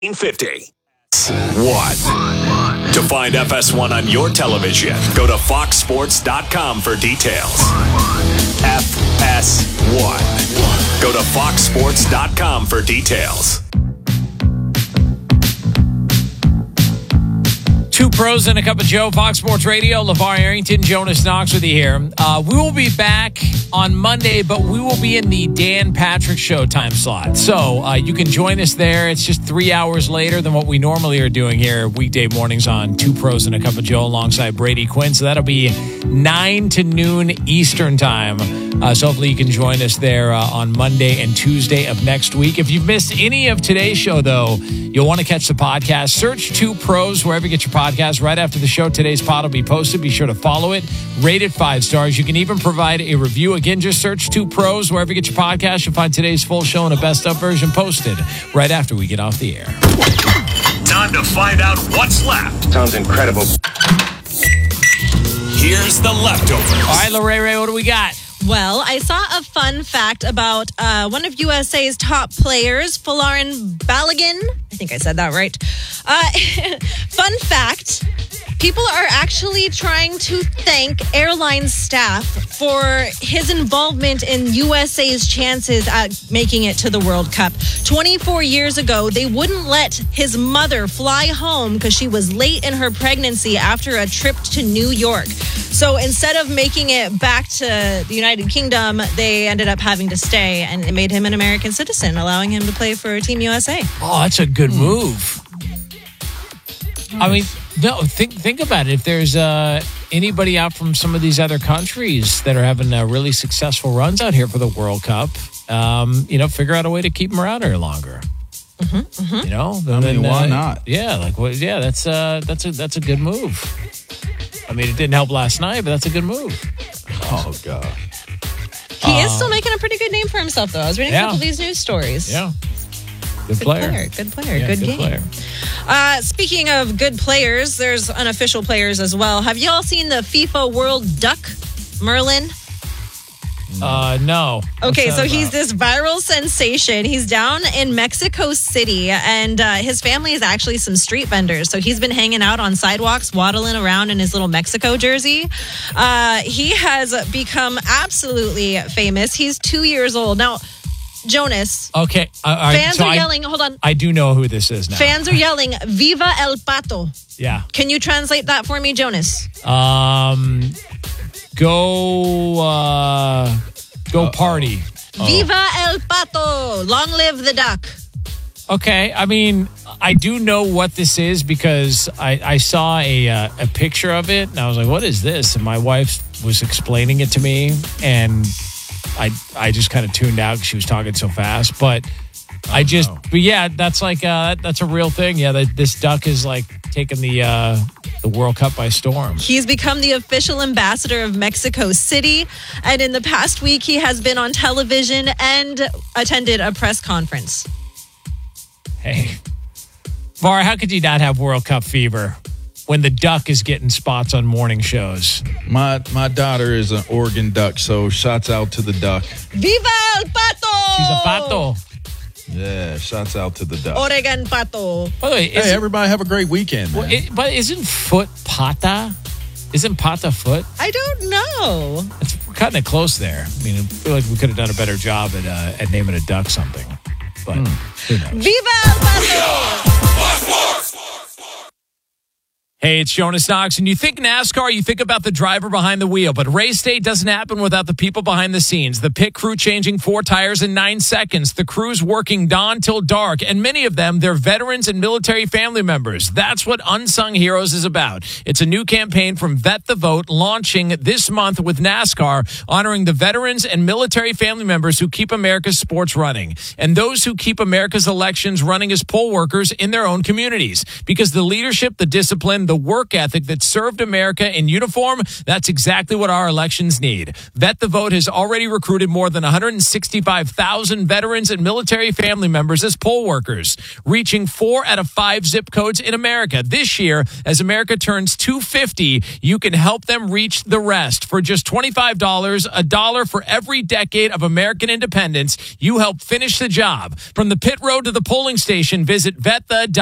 50. One. To find FS1 on your television, go to foxsports.com for details. FS1. Go to foxsports.com for details. Two pros and a cup of Joe, Fox Sports Radio. LeVar Arrington, Jonas Knox with you here. We will be back on Monday, but we will be in the Dan Patrick Show time slot. So you can join us there. It's just 3 hours later than what we normally are doing here weekday mornings on Two Pros and a Cup of Joe alongside Brady Quinn. So that'll be 9 to noon Eastern time. So hopefully you can join us there on Monday and Tuesday of next week. If you've missed any of today's show, though, you'll want to catch the podcast. Search Two Pros wherever you get your podcast. Right after the show, today's pod will be posted. Be sure to follow it. Rate it 5 stars. You can even provide a review. Again, just search Two Pros wherever you get your podcast. You'll find today's full show and a best of version posted right after we get off the air. Time to find out what's left. Sounds incredible. Here's the leftovers. All right, Lorraine, what do we got? Well, I saw a fun fact about one of USA's top players, Folarin Balogun. I think I said that right. Fun fact, people are actually trying to thank airline staff for his involvement in USA's chances at making it to the World Cup. 24 years ago, they wouldn't let his mother fly home because she was late in her pregnancy after a trip to New York. So instead of making it back to the United Kingdom, they ended up having to stay, and it made him an American citizen, allowing him to play for Team USA. Oh, that's a good move. I mean, no, think about it. If there's anybody out from some of these other countries that are having really successful runs out here for the World Cup, figure out a way to keep them around here longer. Why not? Yeah, that's a good move. I mean, it didn't help last night, but that's a good move. Oh, God. He is still making a pretty good name for himself, though. I was reading a couple of these news stories. Yeah. Good player. Good game. Player. Speaking of good players, there's unofficial players as well. Have you all seen the FIFA World Duck, Merlin? No. Okay, so he's this viral sensation. He's down in Mexico City, and his family is actually some street vendors. So he's been hanging out on sidewalks, waddling around in his little Mexico jersey. He has become absolutely famous. He's 2 years old. Now, Jonas. Okay. Fans are yelling. Hold on. I do know who this is now. Fans are yelling, Viva el Pato. Yeah. Can you translate that for me, Jonas? Go party. Viva el Pato. Long live the duck. Okay. I mean, I do know what this is because I saw a picture of it and I was like, what is this? And my wife was explaining it to me and I just kind of tuned out because she was talking so fast. But but yeah, that's like, that's a real thing. Yeah, this duck is like taking the World Cup by storm. He's become the official ambassador of Mexico City. And in the past week, he has been on television and attended a press conference. Hey, Var, how could you not have World Cup fever when the duck is getting spots on morning shows? My daughter is an Oregon Duck, so shouts out to the duck. Viva el Pato! She's a pato. Yeah, shouts out to the duck. Oregon Pato. By the way, hey, everybody have a great weekend, man. But isn't foot pata? Isn't pata foot? I don't know. We're cutting it close there. I mean, I feel like we could have done a better job at naming a duck something. But who knows? Viva el Pato! Hey, it's Jonas Knox, and you think NASCAR, you think about the driver behind the wheel, but race day doesn't happen without the people behind the scenes. The pit crew changing 4 tires in 9 seconds, the crews working dawn till dark, and many of them, they're veterans and military family members. That's what Unsung Heroes is about. It's a new campaign from Vet the Vote launching this month with NASCAR, honoring the veterans and military family members who keep America's sports running, and those who keep America's elections running as poll workers in their own communities. Because the leadership, the discipline, the work ethic that served America in uniform. That's exactly what our elections need. Vet the Vote has already recruited more than 165,000 veterans and military family members as poll workers, reaching 4 out of 5 zip codes in America. This year, as America turns 250, you can help them reach the rest. For just $25, $1 for every decade of American independence, you help finish the job. From the pit road to the polling station, visit VetThe.com.